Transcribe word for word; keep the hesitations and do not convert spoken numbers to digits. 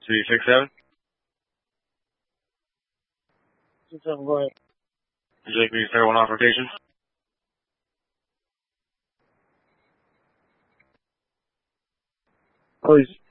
Three six seven. Six seven, go ahead. Would you like me to start one off rotation? Please.